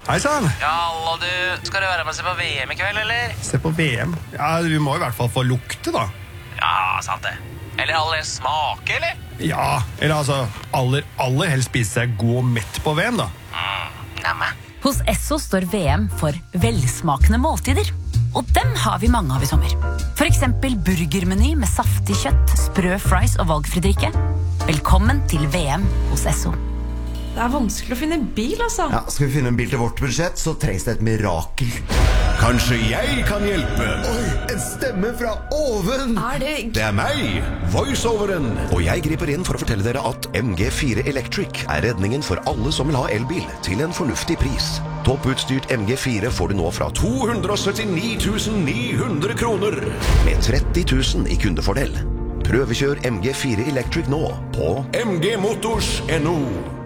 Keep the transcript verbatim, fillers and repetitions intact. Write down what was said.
Hei sann! Ja, hallo du. Skal du være med og se på V M i kveld, eller? Se på V M. Ja, vi må i hvert fall få lukte, da. Ja, sant det. Eller aller smake, eller? Ja, eller altså, aller, aller helst spise seg god og mett på V M, da. Mm, nemme. Hos Esso står V M for velsmakende måltider. Og dem har vi mange av i sommer. For eksempel burgermeny med saftig kjøtt, sprø fries og valgfri drikke. Velkommen til V M hos Esso. Det er vanskelig å finne bil, altså. Ja, skal vi finne en bil til vårt budsjett, så trengs det et mirakel. Kanskje jeg kan hjelpe? Oi, en stemme fra oven! Er det... Det er meg, voiceoveren. Og jeg griper inn for å fortelle dere at M G fire Electric er redningen for alle som vil ha elbil til en fornuftig pris. Topputstyrt M G fire får du nå fra to hundre syttini tusen ni hundre kroner, med tretti tusen i kundefordel. Prøvekjør M G fire Electric nå på m g motors punktum no.